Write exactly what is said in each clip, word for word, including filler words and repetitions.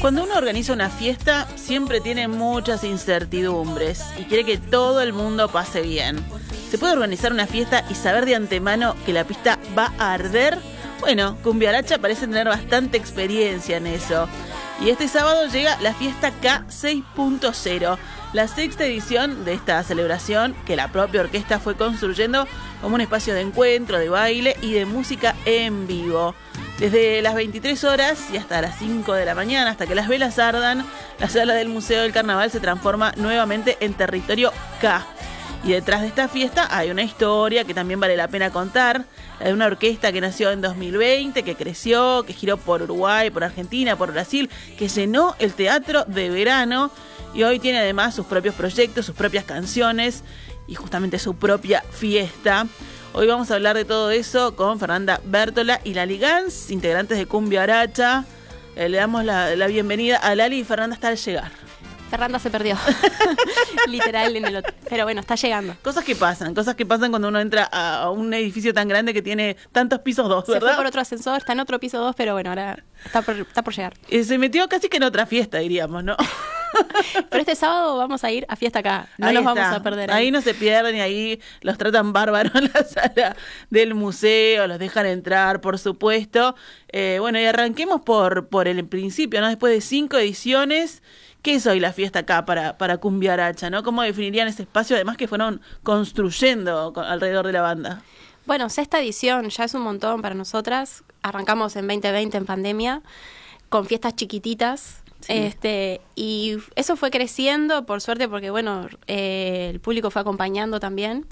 Cuando uno organiza una fiesta, siempre tiene muchas incertidumbres y quiere que todo el mundo pase bien. ¿Se puede organizar una fiesta y saber de antemano que la pista va a arder? Bueno, Cumbiaracha parece tener bastante experiencia en eso. Y este sábado llega la Fiesta K seis punto cero, la sexta edición de esta celebración que la propia orquesta fue construyendo como un espacio de encuentro, de baile y de música en vivo. Desde las veintitrés horas y hasta las cinco de la mañana, hasta que las velas ardan, la sala del Museo del Carnaval se transforma nuevamente en territorio K. Y detrás de esta fiesta hay una historia que también vale la pena contar, la de una orquesta que nació en dos mil veinte, que creció, que giró por Uruguay, por Argentina, por Brasil, que llenó el teatro de verano y hoy tiene además sus propios proyectos, sus propias canciones y justamente su propia fiesta. Hoy vamos a hablar de todo eso con Fernanda Bértola y Lali Gans, integrantes de Cumbiaracha. Eh, le damos la, la bienvenida a Lali y Fernanda está al llegar. Fernanda se perdió, literal, en el hotel. Pero bueno, está llegando. Cosas que pasan, cosas que pasan cuando uno entra a un edificio tan grande que tiene tantos pisos dos, ¿verdad? Se fue por otro ascensor, está en otro piso dos, pero bueno, ahora está por, está por llegar. Eh, se metió casi que en otra fiesta, diríamos, ¿no? Pero este sábado vamos a ir a Fiesta K, no ahí nos está. Vamos a perder. Ahí. ahí no se pierden y ahí los tratan bárbaro en la sala del museo, los dejan entrar, por supuesto. Eh, bueno, y arranquemos por, por el principio, ¿no? Después de cinco ediciones, ¿qué es hoy la Fiesta K para, para Cumbiaracha, ¿no? ¿Cómo definirían ese espacio, además que fueron construyendo alrededor de la banda? Bueno, sexta edición, ya es un montón para nosotras. Arrancamos en veinte veinte en pandemia, con fiestas chiquititas. Sí. Este, y eso fue creciendo, por suerte, porque bueno, eh, el público fue acompañando también.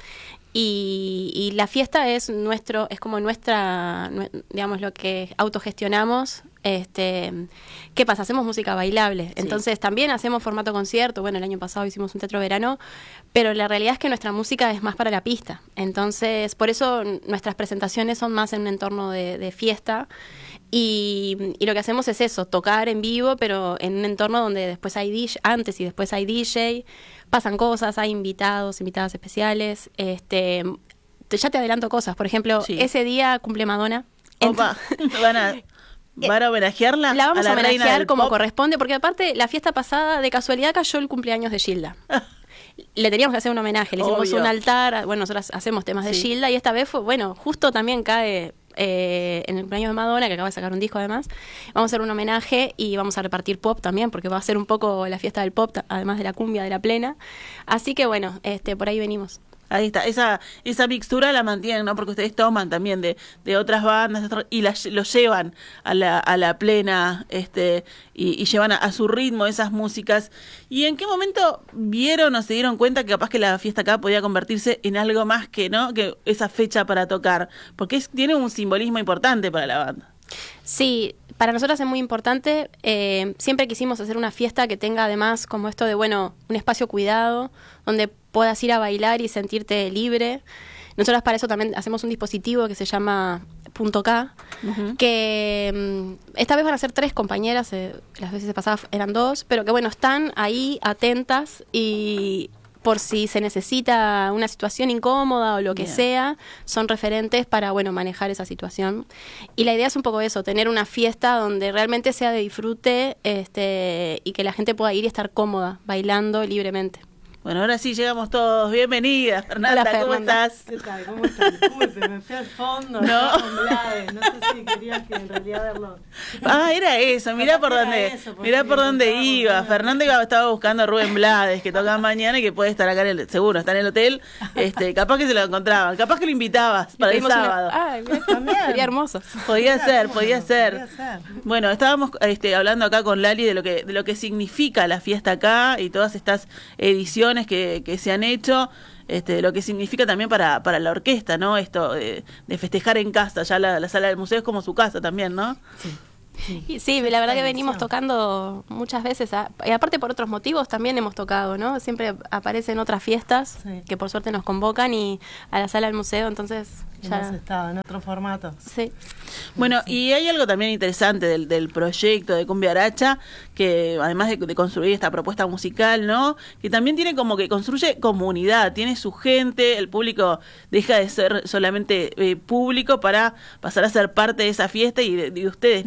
Y, y la fiesta es nuestro, es como nuestra, digamos, lo que autogestionamos. Este, ¿qué pasa? Hacemos música bailable, sí. Entonces también hacemos formato concierto. Bueno, el año pasado hicimos un teatro verano, pero la realidad es que nuestra música es más para la pista. Entonces, por eso nuestras presentaciones son más en un entorno de, de fiesta. Y, y lo que hacemos es eso, tocar en vivo, pero en un entorno donde después hay D J, antes y después hay D J, pasan cosas, hay invitados, invitadas especiales. Este, te, ya te adelanto cosas, por ejemplo, sí. Ese día cumple Madonna. Opa, van a... ¿Van a homenajearla? La vamos a, a homenajear como pop? corresponde, porque aparte la fiesta pasada de casualidad cayó el cumpleaños de Gilda. Le teníamos que hacer un homenaje, le hicimos Obvio. un altar, bueno, nosotros hacemos temas de sí. Gilda y esta vez fue, bueno, justo también cae eh, en el cumpleaños de Madonna, que acaba de sacar un disco además. Vamos a hacer un homenaje y vamos a repartir pop también, porque va a ser un poco la fiesta del pop, además de la cumbia, de la plena. Así que bueno, este, por ahí venimos. Ahí está, esa esa mixtura la mantienen, ¿no? Porque ustedes toman también de, de otras bandas y la, lo llevan a la, a la plena este y, y llevan a, a su ritmo esas músicas. ¿Y en qué momento vieron o se dieron cuenta que capaz que la Fiesta K podía convertirse en algo más que, ¿no? que esa fecha para tocar? Porque es, tiene un simbolismo importante para la banda. Sí, para nosotros es muy importante. Eh, siempre quisimos hacer una fiesta que tenga además como esto de, bueno, un espacio cuidado, donde puedas ir a bailar y sentirte libre. Nosotros para eso también hacemos un dispositivo que se llama Punto K, uh-huh. que um, esta vez van a ser tres compañeras, eh, las veces pasadas eran dos, pero que bueno, están ahí atentas y por si se necesita una situación incómoda o lo que yeah. sea, son referentes para, bueno, manejar esa situación. Y la idea es un poco eso, tener una fiesta donde realmente sea de disfrute este, y que la gente pueda ir y estar cómoda, bailando libremente. Bueno, ahora sí llegamos todos. Bienvenida, Fernanda. Hola, ¿Cómo Fernanda. estás? ¿Qué tal? ¿Cómo estás? Disculpe, me fui al fondo. No. Con Blades. No sé si querías que en realidad verlo. Ah, era eso. Mirá por dónde, eso, mirá por dónde iba. Fernanda iba, estaba buscando a Rubén Blades, que toca mañana y que puede estar acá en el, seguro, está en el hotel. Este, capaz que se lo encontraban. Capaz que lo invitabas para el sábado. Una... Ay, también. Sería hermoso. Podía Mira, ser, cómo podía no, ser. podía ser. Bueno, estábamos este, hablando acá con Lali de lo que de lo que significa la Fiesta K y todas estas ediciones que, que se han hecho, este, lo que significa también para, para la orquesta, ¿no? Esto de, de festejar en casa, ya la, la sala del museo es como su casa también, ¿no? Sí. Sí, y sí, la verdad que venimos tocando muchas veces, a, y aparte por otros motivos también hemos tocado, ¿no? Siempre aparecen otras fiestas sí. que por suerte nos convocan y a la sala del museo, entonces ya hemos estado en otro formato. Sí. Bueno, sí. Y hay algo también interesante del, del proyecto de Cumbiaracha, que además de, de construir esta propuesta musical, ¿no? Que también tiene como que construye comunidad, tiene su gente, el público deja de ser solamente eh, público para pasar a ser parte de esa fiesta y de, de ustedes, ¿no? Hay que ahí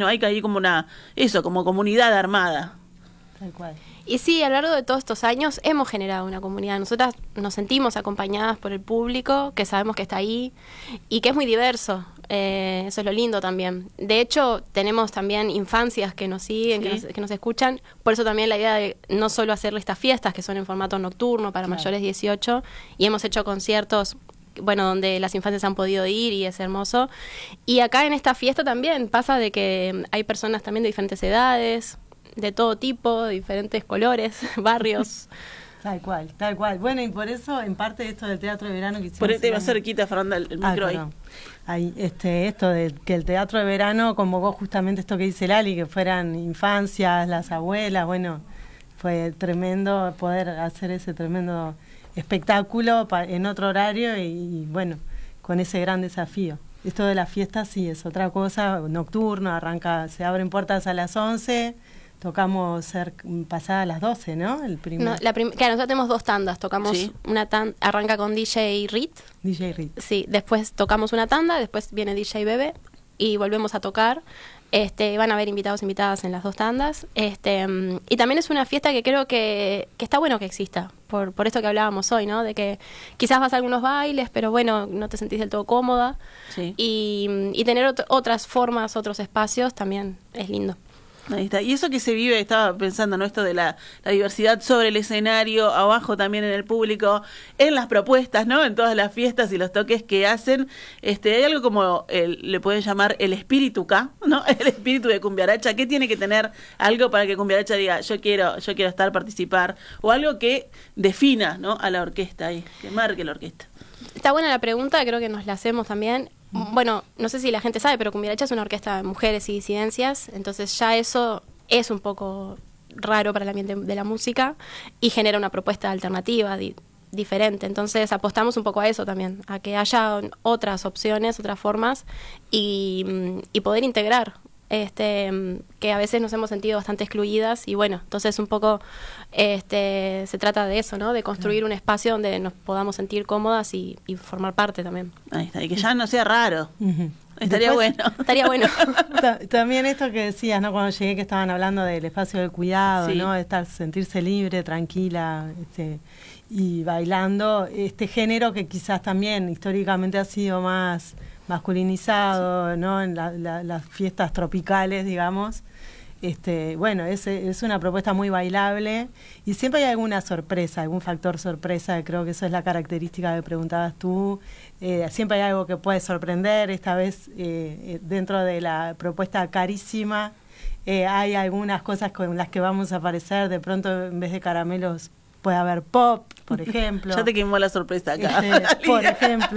como una, eso, como comunidad armada. Tal cual. Y sí, a lo largo de todos estos años hemos generado una comunidad. Nosotras nos sentimos acompañadas por el público, que sabemos que está ahí y que es muy diverso. Eh, eso es lo lindo también. De hecho, tenemos también infancias que nos siguen, sí. que, nos, que nos escuchan. Por eso también la idea de no solo hacerle estas fiestas, que son en formato nocturno para claro. mayores de dieciocho, y hemos hecho conciertos, bueno, donde las infancias han podido ir y es hermoso. Y acá en esta fiesta también pasa de que hay personas también de diferentes edades, de todo tipo, de diferentes colores, barrios. Tal cual, tal cual. Bueno, y por eso, en parte de esto del teatro de verano que hicimos... Ponete más cerquita, Fernanda, el, el micro ah, ahí. ahí. Este, esto de que el teatro de verano convocó justamente esto que dice Lali, que fueran infancias, las abuelas, bueno, fue tremendo poder hacer ese tremendo espectáculo pa, en otro horario y, y, bueno, con ese gran desafío. Esto de la fiesta sí es otra cosa, nocturno, arranca, se abren puertas a las once... Tocamos ser, pasadas las doce, ¿no? El primer... no la prim claro, nosotros tenemos dos tandas. Tocamos ¿Sí? una tanda, arranca con D J Rit. D J Rit. Sí, después tocamos una tanda, después viene D J Bebe y volvemos a tocar. Este, van a haber invitados e invitadas en las dos tandas. Este, y también es una fiesta que creo que, que está bueno que exista, por, por esto que hablábamos hoy, ¿no? De que quizás vas a algunos bailes, pero bueno, no te sentís del todo cómoda. Sí. Y, y tener ot otras formas, otros espacios también es lindo. Ahí está. Y eso que se vive, estaba pensando, ¿no? Esto de la, la diversidad sobre el escenario, abajo también en el público, en las propuestas, ¿no? En todas las fiestas y los toques que hacen. Este, hay algo como, el, le pueden llamar el espíritu K, ¿no? El espíritu de Cumbiaracha. ¿Qué tiene que tener algo para que Cumbiaracha diga, yo quiero, yo quiero estar, participar? O algo que defina, ¿no? A la orquesta ahí, que marque la orquesta. Está buena la pregunta, creo que nos la hacemos también. Bueno, no sé si la gente sabe, pero Cumbiaracha es una orquesta de mujeres y disidencias, entonces ya eso es un poco raro para el ambiente de la música y genera una propuesta alternativa, di diferente. Entonces apostamos un poco a eso también, a que haya otras opciones, otras formas y, y poder integrar. Este, que a veces nos hemos sentido bastante excluidas y bueno, entonces un poco este, se trata de eso, ¿no? De construir un espacio donde nos podamos sentir cómodas y, y formar parte también. Ahí está, y que ya no sea raro. Uh-huh. Estaría Después, bueno. Estaría bueno. También esto que decías, ¿no? Cuando llegué que estaban hablando del espacio del cuidado, sí. ¿no? De estar, sentirse libre, tranquila, este, y bailando, este género que quizás también históricamente ha sido más masculinizado, sí. ¿no? En la, la, las fiestas tropicales, digamos. Este, bueno, es, es una propuesta muy bailable y siempre hay alguna sorpresa, algún factor sorpresa, creo que eso es la característica que preguntabas tú. Eh, siempre hay algo que puede sorprender, esta vez eh, dentro de la propuesta carísima eh, hay algunas cosas con las que vamos a aparecer, de pronto en vez de caramelos puede haber pop, por ejemplo. Ya te quemó la sorpresa acá. Este, por ejemplo.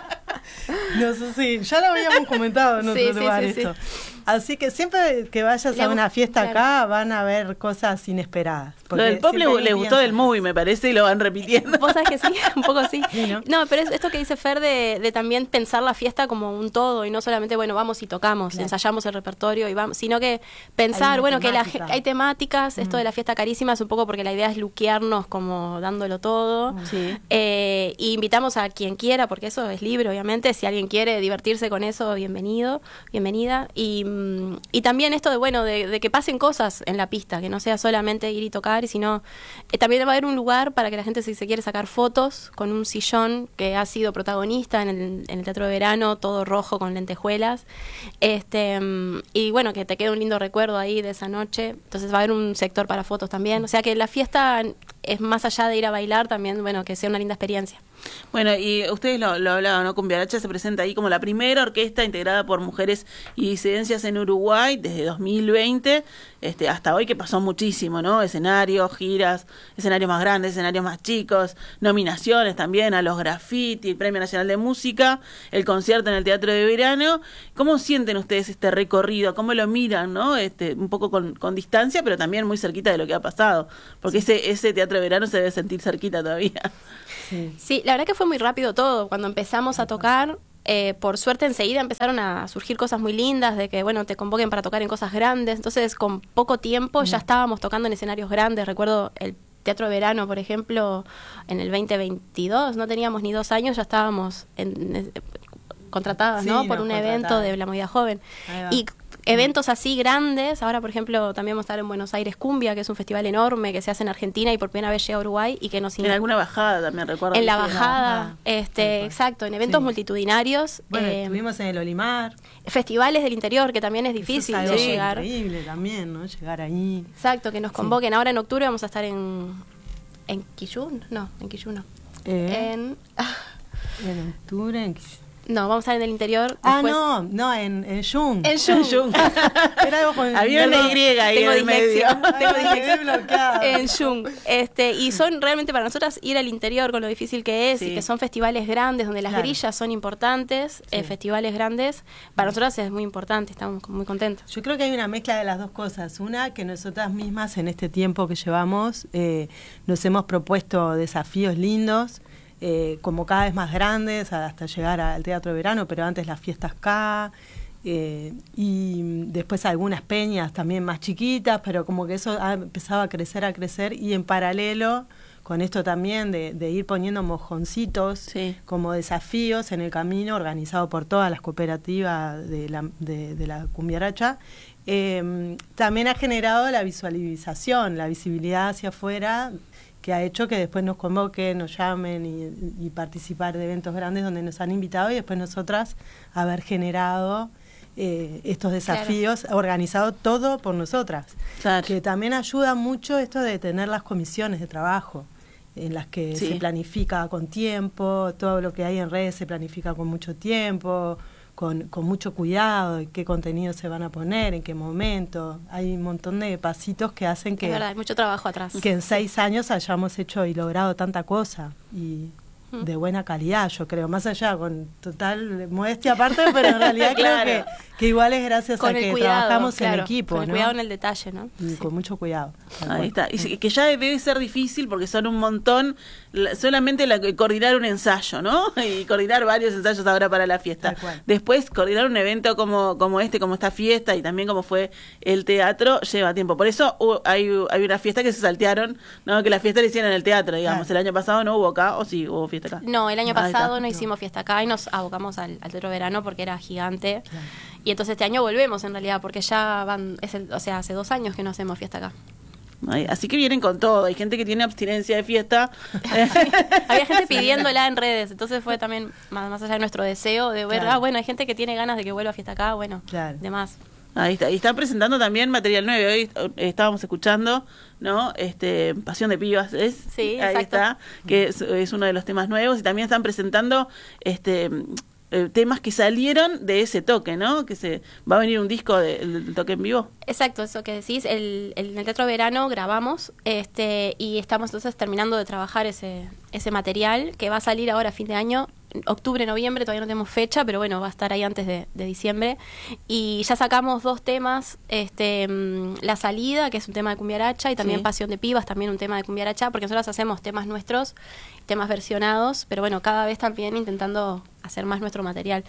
No sé si, ya lo habíamos comentado en otro sí, lugar sí, sí, esto. Sí. Así que siempre que vayas a una fiesta claro. acá van a ver cosas inesperadas. Lo del pop le, le gustó del movie, me parece, y lo van repitiendo. Vos sabés que sí, un poco sí. sí ¿no? no, pero es esto que dice Fer de, de también pensar la fiesta como un todo y no solamente, bueno, vamos y tocamos, claro. ensayamos el repertorio y vamos, sino que pensar, bueno, temática. que la, hay temáticas, mm. esto de la fiesta carísima es un poco porque la idea es luquearnos como dándolo todo. Sí. Eh, y invitamos a quien quiera, porque eso es libre, obviamente, si alguien quiere divertirse con eso, bienvenido, bienvenida. Y, y también esto de, bueno, de, de que pasen cosas en la pista, que no sea solamente ir y tocar, sino eh, también va a haber un lugar para que la gente, si se quiere sacar fotos, con un sillón que ha sido protagonista en el, en el Teatro de Verano, todo rojo con lentejuelas. Este, y bueno, que te quede un lindo recuerdo ahí de esa noche. Entonces va a haber un sector para fotos también. O sea que la fiesta es más allá de ir a bailar, también, bueno, que sea una linda experiencia. Bueno, y ustedes lo, lo hablaban, ¿no? Cumbiaracha se presenta ahí como la primera orquesta integrada por mujeres y disidencias en Uruguay desde dos mil veinte este, hasta hoy, que pasó muchísimo, ¿no? Escenarios, giras, escenarios más grandes, escenarios más chicos, nominaciones también a los graffiti, el Premio Nacional de Música, el concierto en el Teatro de Verano. ¿Cómo sienten ustedes este recorrido? ¿Cómo lo miran, no? Este, un poco con, con distancia, pero también muy cerquita de lo que ha pasado, porque sí. ese, ese Teatro de Verano se debe sentir cerquita todavía. Sí. sí, la verdad que fue muy rápido todo. Cuando empezamos a tocar, eh, por suerte enseguida empezaron a surgir cosas muy lindas, de que, bueno, te convoquen para tocar en cosas grandes. Entonces, con poco tiempo ya estábamos tocando en escenarios grandes. Recuerdo el Teatro de Verano, por ejemplo, en el veinte veintidós, no teníamos ni dos años, ya estábamos en, en, contratadas, sí, ¿no? Por un evento de la movida joven. Y eventos así grandes, ahora por ejemplo también vamos a estar en Buenos Aires Cumbia, que es un festival enorme que se hace en Argentina y por primera vez llega a Uruguay y que nos... En alguna bajada también recuerdo. En la sí, bajada, ah, este, exacto, en eventos sí. multitudinarios. Bueno, eh, estuvimos en el Olimar. Festivales del interior, que también es difícil Eso es de algo llegar. increíble también, ¿no? Llegar ahí. Exacto, que nos convoquen. Sí. Ahora en octubre vamos a estar en... ¿En Quillún? No, en Quillún no. Eh, En... en octubre, en No, vamos a estar en el interior. Ah, después... no, no, en, en Jung. En Jung. Era algo con... Había una Y ahí tengo en el medio. Tengo dislexia bloqueada. En Jung. Este, y son realmente para nosotras ir al interior con lo difícil que es, sí. y que son festivales grandes donde las claro. grillas son importantes, sí. eh, festivales grandes. Para nosotras es muy importante, estamos muy contentas. Yo creo que hay una mezcla de las dos cosas. Una, que nosotras mismas en este tiempo que llevamos eh, nos hemos propuesto desafíos lindos. Eh, como cada vez más grandes, hasta llegar al Teatro de Verano, pero antes las fiestas K, eh, y después algunas peñas también más chiquitas, pero como que eso ha empezado a crecer, a crecer, y en paralelo con esto también de, de ir poniendo mojoncitos sí. como desafíos en el camino, organizado por todas las cooperativas de la, de, de la Cumbiaracha, eh, también ha generado la visualización, la visibilidad hacia afuera, que ha hecho que después nos convoquen, nos llamen y, y participar de eventos grandes donde nos han invitado y después nosotras haber generado eh, estos desafíos, claro. organizado todo por nosotras. Claro. Que también ayuda mucho esto de tener las comisiones de trabajo, en las que sí. se planifica con tiempo, todo lo que hay en redes se planifica con mucho tiempo, con, con mucho cuidado de qué contenido se van a poner, en qué momento. Hay un montón de pasitos que hacen que... Es verdad, hay mucho trabajo atrás. Que en seis años hayamos hecho y logrado tanta cosa. Y de buena calidad, yo creo. Más allá, con total modestia aparte, pero en realidad claro. creo que, que igual es gracias con a que cuidado, trabajamos claro, en equipo, con el ¿no? cuidado en el detalle, ¿no? Y sí. con mucho cuidado. Ahí está. Y que ya debe ser difícil porque son un montón, solamente la, coordinar un ensayo, ¿no? Y coordinar varios ensayos ahora para la fiesta. Después, coordinar un evento como, como este, como esta fiesta y también como fue el teatro, lleva tiempo. Por eso uh, hay, hay una fiesta que se saltearon, ¿no? Que la fiesta la hicieron en el teatro, digamos. Claro. El año pasado no hubo acá, o sí, hubo fiesta acá. No, el año pasado pasado no hicimos fiesta acá y nos abocamos al, al Teatro Verano porque era gigante. Claro. Y entonces este año volvemos en realidad porque ya van, es el, o sea, hace dos años que no hacemos fiesta acá. Así que vienen con todo. Hay gente que tiene abstinencia de fiesta. Había gente pidiéndola en redes. Entonces fue también más, más allá de nuestro deseo de ver, claro. ah, bueno, hay gente que tiene ganas de que vuelva fiesta acá. Bueno, claro. demás. Ahí está, y están presentando también material nuevo. Hoy estábamos escuchando, ¿no? Este, Pasión de Pibas, ¿es? Sí, ahí exacto. está, que es, es uno de los temas nuevos. Y también están presentando este eh, temas que salieron de ese toque, ¿no? Que se va a venir un disco del de, toque en vivo. Exacto, eso que decís. El, el, en el Teatro Verano grabamos este y estamos entonces terminando de trabajar ese, ese material que va a salir ahora a fin de año. Octubre, noviembre, todavía no tenemos fecha, pero bueno, va a estar ahí antes de, de diciembre. Y ya sacamos dos temas, este La Salida, que es un tema de Cumbiaracha, y también sí. Pasión de Pibas, también un tema de Cumbiaracha, porque nosotros hacemos temas nuestros, temas versionados, pero bueno, cada vez también intentando hacer más nuestro material.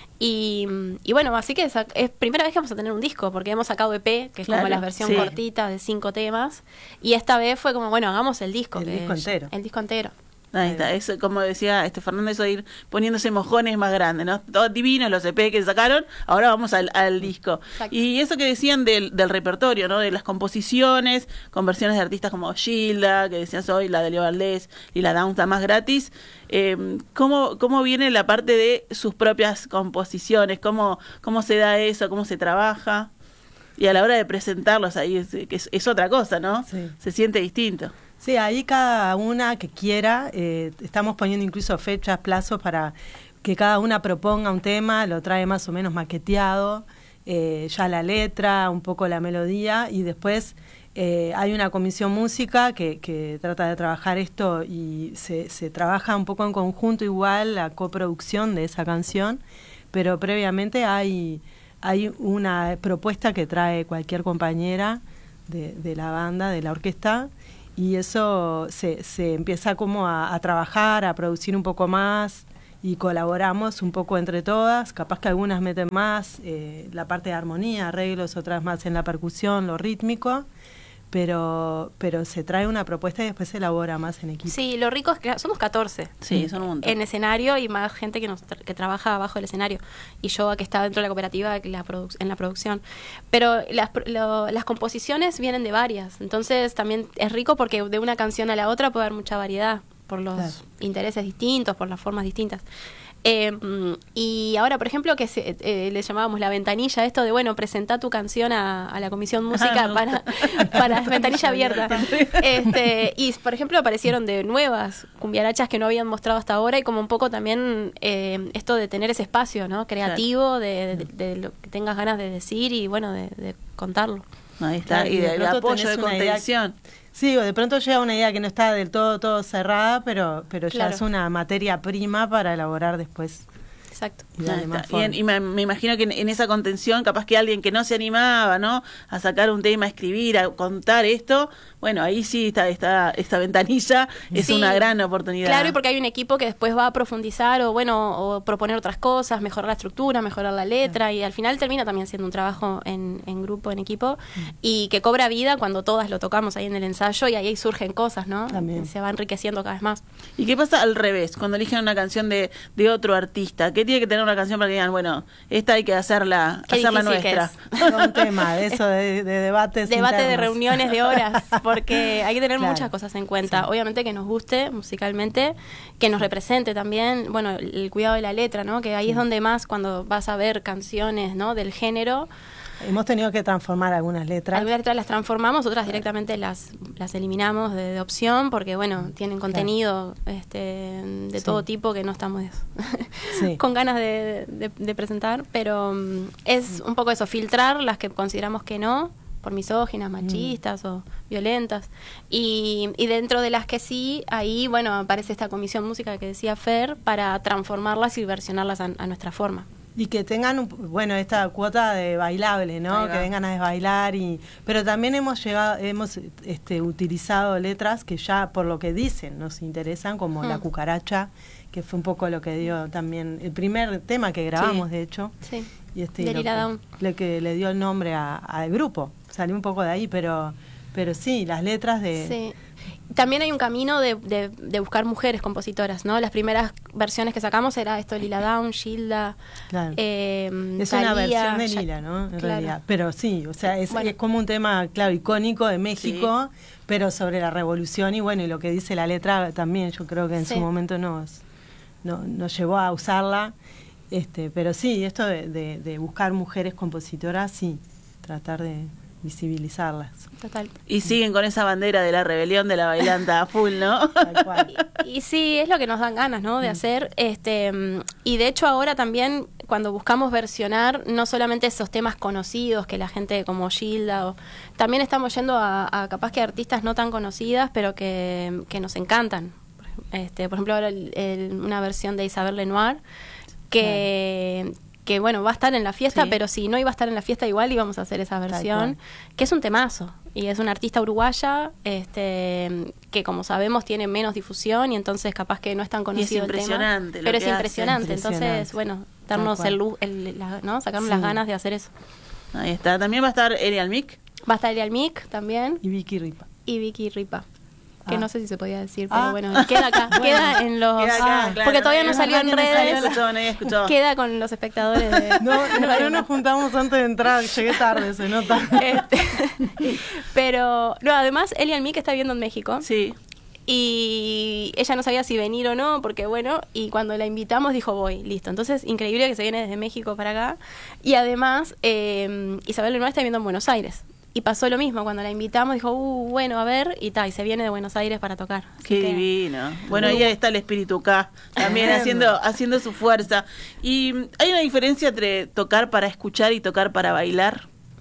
Y, y bueno, así que es, es primera vez que vamos a tener un disco, porque hemos sacado E P, que es claro, como la versión sí. cortita de cinco temas, y esta vez fue como, bueno, hagamos el disco. El que disco es, entero. El disco entero. Ahí está, eso, como decía este Fernando, eso de ir poniéndose mojones más grandes, ¿no? Todos divinos los E P que sacaron, ahora vamos al, al disco. Exacto. Y eso que decían del, del repertorio, ¿no? De las composiciones, con versiones de artistas como Gilda, que decías hoy, la de Leo Valdés y la Down está más gratis. Eh, ¿cómo, ¿Cómo viene la parte de sus propias composiciones? ¿Cómo, cómo se da eso? ¿Cómo se trabaja? Y a la hora de presentarlos ahí, es, es, es otra cosa, ¿no? Sí. Se siente distinto. Sí, ahí cada una que quiera, eh, estamos poniendo incluso fechas, plazos para que cada una proponga un tema, lo trae más o menos maqueteado, eh, ya la letra, un poco la melodía, y después eh, hay una comisión música que, que trata de trabajar esto y se, se trabaja un poco en conjunto igual la coproducción de esa canción, pero previamente hay, hay una propuesta que trae cualquier compañera de, de la banda, de la orquesta, y eso se, se empieza como a, a trabajar, a producir un poco más y colaboramos un poco entre todas, capaz que algunas meten más eh, la parte de armonía, arreglos, otras más en la percusión, lo rítmico, pero pero se trae una propuesta y después se elabora más en equipo. Sí, lo rico es que somos catorce. Sí, son un montón. En escenario y más gente que nos tra- que trabaja abajo del escenario. Y yo que está dentro de la cooperativa que la produ- en la producción. Pero las, lo, las composiciones vienen de varias. Entonces también es rico porque de una canción a la otra puede haber mucha variedad por los claro. intereses distintos, por las formas distintas. Eh, y ahora, por ejemplo, que se, eh, le llamábamos la ventanilla, esto de, bueno, presentá tu canción a, a la Comisión Música para, para ventanilla abierta. Este, y, por ejemplo, aparecieron de nuevas cumbiarachas que no habían mostrado hasta ahora y como un poco también eh, esto de tener ese espacio, ¿no? Creativo, de, de, de, de lo que tengas ganas de decir y, bueno, de, de contarlo. Ahí está, claro, y de, de, de apoyo, de contención. Idea, sí, o de pronto llega una idea que no está del todo todo cerrada, pero pero claro. ya es una materia prima para elaborar después. Exacto. Y, y, en, y me, me imagino que en, en esa contención, capaz que alguien que no se animaba, ¿no? A sacar un tema, a escribir, a contar esto, bueno, ahí sí está esta, esta ventanilla, es sí, una gran oportunidad. Claro, y porque hay un equipo que después va a profundizar o, bueno, o proponer otras cosas, mejorar la estructura, mejorar la letra, sí. y al final termina también siendo un trabajo en, en grupo, en equipo, sí. y que cobra vida cuando todas lo tocamos ahí en el ensayo y ahí surgen cosas, ¿no? También. Se va enriqueciendo cada vez más. ¿Y qué pasa al revés? Cuando eligen una canción de, de otro artista, ¿qué tiene que tener una canción para que digan, bueno, esta hay que hacerla, hacerla nuestra? Es un tema de eso, de, de debates Debate internos. De reuniones de horas, porque hay que tener claro. muchas cosas en cuenta. Sí. Obviamente que nos guste musicalmente, que nos represente también, bueno, el cuidado de la letra, ¿no? Que ahí sí. es donde más, cuando vas a ver canciones, ¿no? Del género. Hemos tenido que transformar algunas letras. Algunas letras las transformamos, otras directamente las las eliminamos de, de opción porque, bueno, tienen contenido claro. este, de sí. todo tipo que no estamos sí. con ganas de, de, de presentar, pero um, es un poco eso, filtrar las que consideramos que no, por misóginas, machistas mm. o violentas. Y, y dentro de las que sí, ahí, bueno, aparece esta comisión música que decía Fer para transformarlas y versionarlas a, a nuestra forma. Y que tengan, un, bueno, esta cuota de bailable, ¿no? Que den ganas de bailar. y Pero también hemos llegado, hemos este, utilizado letras que ya, por lo que dicen, nos interesan, como hmm. La Cucaracha, que fue un poco lo que dio también, el primer tema que grabamos, sí. de hecho. Sí, y este, de Lila Downs. Le que le dio el nombre al grupo. Salió un poco de ahí, pero, pero sí, las letras de... Sí. También hay un camino de, de, de buscar mujeres compositoras, ¿no? Las primeras versiones que sacamos era esto, Lila Downs, Gilda, claro. eh, es Thalía, una versión de Lila, ¿no? En claro. realidad. Pero sí, o sea, es, bueno. es como un tema, claro, icónico de México, sí. pero sobre la revolución y bueno, y lo que dice la letra también, yo creo que en sí. su momento nos, nos, nos llevó a usarla. Este, pero sí, esto de, de, de buscar mujeres compositoras, sí, tratar de visibilizarlas. Total. Y siguen con esa bandera de la rebelión de la bailanta a full, ¿no? Tal cual. Y, y sí, es lo que nos dan ganas, ¿no? De mm. hacer. este Y de hecho ahora también, cuando buscamos versionar, no solamente esos temas conocidos que la gente como Gilda, o, también estamos yendo a, a capaz que artistas no tan conocidas, pero que, que nos encantan. Este, por ejemplo, ahora el, el, una versión de Isabel Lenoir, que... Claro. que bueno, va a estar en la fiesta, sí. pero si no iba a estar en la fiesta igual íbamos a hacer esa versión, que es un temazo, y es una artista uruguaya, este que como sabemos tiene menos difusión, y entonces capaz que no es tan conocido el tema. Y es impresionante. Pero es impresionante, impresionante, entonces bueno, darnos el luz, el, la, ¿no? sacarnos sí. las ganas de hacer eso. Ahí está, también va a estar Erial Mick. Va a estar Erial Mick también. Y Vicky Ripa. Y Vicky Ripa. Que ah. no sé si se podía decir, pero ah. bueno, queda acá, bueno, queda en los... Queda acá, ah, claro, porque todavía no salió en redes, salió, queda con los espectadores de... No, no, no nos juntamos antes de entrar, llegué tarde, se nota. Este, pero, no, además, Elian Mick está viviendo en México. Sí. Y ella no sabía si venir o no, porque bueno, y cuando la invitamos dijo voy, listo. Entonces, increíble que se viene desde México para acá. Y además, eh, Isabel Lenoir está viviendo en Buenos Aires. Y pasó lo mismo, cuando la invitamos dijo, uh, bueno, a ver, y ta, y se viene de Buenos Aires para tocar. Qué que, divino. Bueno, ahí está el espíritu K, también haciendo haciendo su fuerza. ¿Y hay una diferencia entre tocar para escuchar y tocar para bailar?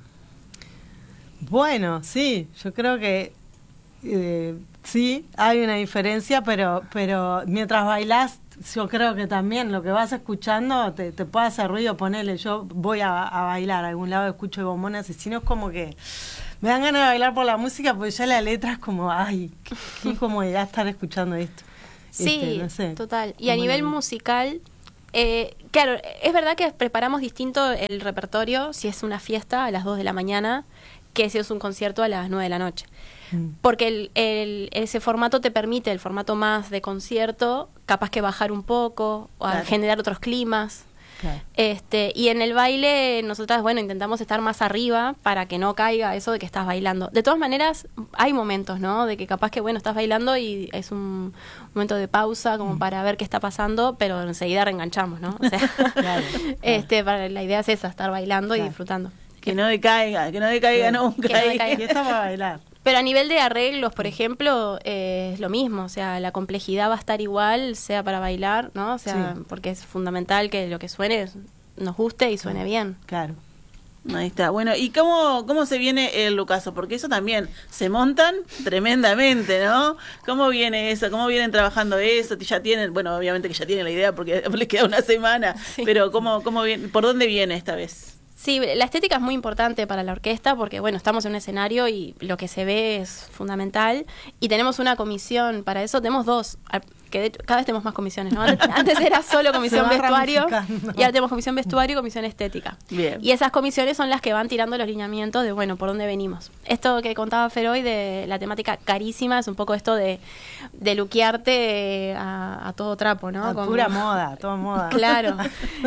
Bueno, sí, yo creo que eh, sí, hay una diferencia, pero, pero mientras bailás, yo creo que también lo que vas escuchando te, te puede hacer ruido, ponele, yo voy a, a bailar a algún lado, escucho de Bombón Asesino, es como que me dan ganas de bailar por la música, porque ya la letra es como, ay, qué, qué incomodidad estar escuchando esto. Sí, este, no sé, total. Y a nivel no... musical, eh, claro, es verdad que preparamos distinto el repertorio, si es una fiesta a las dos de la mañana, que si es un concierto a las nueve de la noche. Mm. Porque el, el, ese formato te permite, el formato más de concierto, capaz que bajar un poco, o claro. generar otros climas. Claro. Este, y en el baile nosotras, bueno, intentamos estar más arriba para que no caiga eso de que estás bailando. De todas maneras, hay momentos, ¿no? De que capaz que, bueno, estás bailando y es un momento de pausa como mm. para ver qué está pasando, pero enseguida reenganchamos, ¿no? O sea, claro, claro. Este, para, la idea es esa, estar bailando claro. y disfrutando. Que no decaiga, que no decaiga claro. nunca. Que no decaiga. Y está para bailar. Pero a nivel de arreglos, por ejemplo, eh, es lo mismo, o sea, la complejidad va a estar igual, sea para bailar, ¿no? O sea, sí. porque es fundamental que lo que suene nos guste y suene bien. Claro. Ahí está. Bueno, ¿y cómo, cómo se viene el Lucaso? Porque eso también, se montan tremendamente, ¿no? ¿Cómo viene eso? ¿Cómo vienen trabajando eso? Ya tienen, bueno, obviamente que ya tienen la idea porque les queda una semana, sí. pero ¿cómo, cómo viene, ¿por dónde viene esta vez? Sí, la estética es muy importante para la orquesta porque, bueno, estamos en un escenario y lo que se ve es fundamental. Y tenemos una comisión para eso, tenemos dos, que de hecho, cada vez tenemos más comisiones, ¿no? Antes era solo comisión vestuario y ahora tenemos comisión vestuario y comisión estética. Bien. Y esas comisiones son las que van tirando los lineamientos de, bueno, por dónde venimos. Esto que contaba Fer hoy de la temática carísima es un poco esto de, de luquearte a, a todo trapo, ¿no? A Con, pura moda, toda moda. Claro,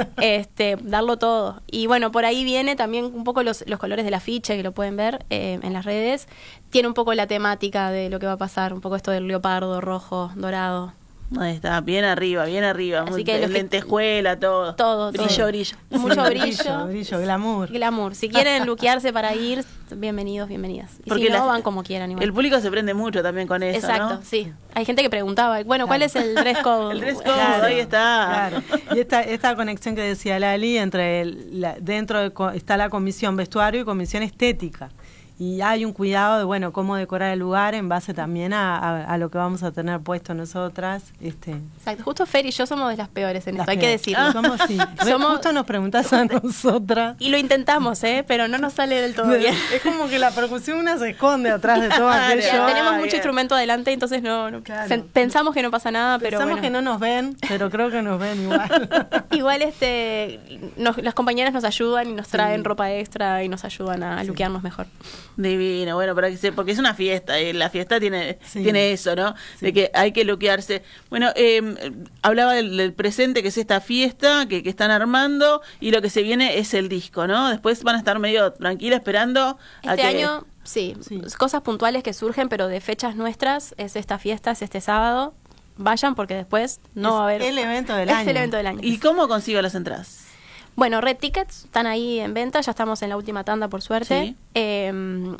este, darlo todo. Y bueno, por ahí viene también un poco los, los colores del afiche, que lo pueden ver eh, en las redes. Tiene un poco la temática de lo que va a pasar, un poco esto del leopardo, rojo, dorado. Ahí está, bien arriba, bien arriba. Así muy, que lentejuela, todo. Todo, brillo, todo. brillo. Mucho sí, brillo. Brillo, brillo, glamour. Glamour. Si quieren luquearse para ir, bienvenidos, bienvenidas. Y porque si no, la, van como quieran. Igual. El público se prende mucho también con eso, exacto, ¿no? sí. Hay gente que preguntaba, bueno, ¿cuál claro. es el dress code? El dress code, claro, ahí está. Claro. Y esta, esta conexión que decía Lali, entre el, la, dentro de, está la comisión vestuario y comisión estética. Y hay un cuidado de, bueno, cómo decorar el lugar en base también a, a, a lo que vamos a tener puesto nosotras. Este. Exacto, justo Fer y yo somos de las peores en las esto, peores. Hay que decirlo. Ah, somos, sí. somos, justo nos preguntás a nosotras. Y lo intentamos, ¿eh? Pero no nos sale del todo bien. Es como que la percusión una se esconde atrás de todo aquello. Ya, tenemos ah, mucho bien. instrumento adelante, entonces no, no claro. se, pensamos que no pasa nada, pero Pensamos bueno. que no nos ven, pero creo que nos ven igual. Igual este nos, las compañeras nos ayudan y nos traen sí. ropa extra y nos ayudan a sí. luquearnos mejor. Divino, bueno, para que se, porque es una fiesta, y la fiesta tiene sí. tiene eso, ¿no? Sí. De que hay que luquearse. Bueno, eh, hablaba del, del presente, que es esta fiesta que, que están armando, y lo que se viene es el disco, ¿no? Después van a estar medio tranquila esperando este a que... año, sí, sí, cosas puntuales que surgen, pero de fechas nuestras, es esta fiesta, es este sábado. Vayan porque después no es va a haber... el evento del es año. el evento del año. ¿Y cómo consigo las entradas? Bueno, Red Tickets están ahí en venta, ya estamos en la última tanda por suerte. Sí. Eh,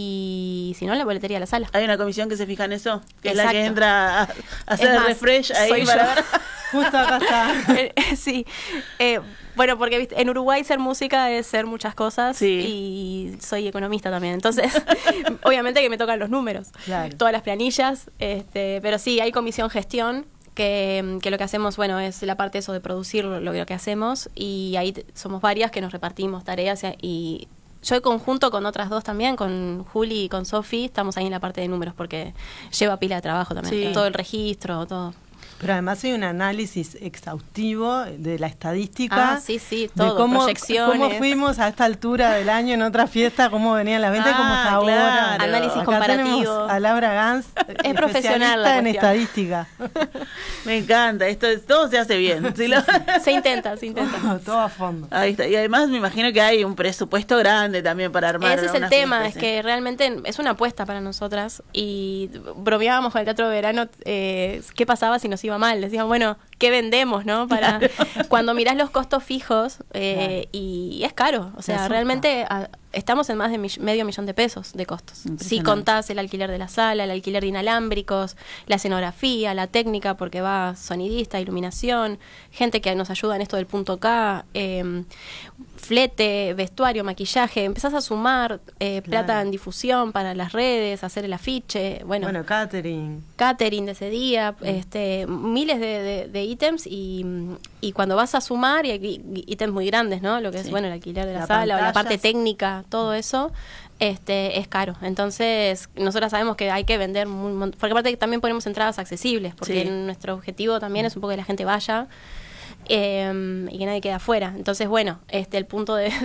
y si no, la boletería de la sala. Hay una comisión que se fija en eso, que exacto. es la que entra a, a hacer el refresh ahí soy para... yo. Justo acá está. eh, sí. Eh, bueno, porque ¿viste? En Uruguay ser música es ser muchas cosas sí. y soy economista también. Entonces, obviamente que me tocan los números, claro. todas las planillas, este, pero sí, hay comisión gestión. Que, que lo que hacemos, bueno, es la parte eso de producir lo, lo que hacemos y ahí t- somos varias que nos repartimos tareas y yo en conjunto con otras dos también, con Juli y con Sofi, estamos ahí en la parte de números porque lleva pila de trabajo también, sí. todo el registro, todo. Pero además hay un análisis exhaustivo de la estadística. Ah, sí, sí, todo, de cómo, proyecciones. cómo fuimos a esta altura del año en otra fiesta, cómo venían las ventas, ah, cómo está claro. ahora. Análisis Acá comparativo. tenemos a Laura Gans, es profesional la en cuestión. estadística. Me encanta, esto es, todo se hace bien. ¿Sí lo... Se intenta, se intenta. Todo a fondo. Ahí está. Y además me imagino que hay un presupuesto grande también para armar. Ese es el tema, fiesta, es sí. que realmente es una apuesta para nosotras y bromeábamos con el Teatro de Verano, eh, ¿qué pasaba si nos iba mal? Decíamos, bueno, ¿qué vendemos, no? Para cuando mirás los costos fijos eh, claro. y es caro, o sea, realmente a, estamos en más de mi, medio millón de pesos de costos. Si contás el alquiler de la sala, el alquiler de inalámbricos, la escenografía, la técnica, porque va sonidista, iluminación, gente que nos ayuda en esto del punto K, eh, flete, vestuario, maquillaje, empezás a sumar eh, claro. plata en difusión para las redes, hacer el afiche, bueno, bueno catering, catering de ese día, mm. este, miles de, de, de ítems y, y cuando vas a sumar y hay ítems muy grandes, ¿no? Lo que es sí. bueno el alquiler de la, la sala o la parte técnica, todo eso. Este es caro, entonces nosotras sabemos que hay que vender muy, porque aparte también ponemos entradas accesibles, porque sí. nuestro objetivo también es un poco que la gente vaya eh, y que nadie quede afuera. Entonces, bueno, este el punto de,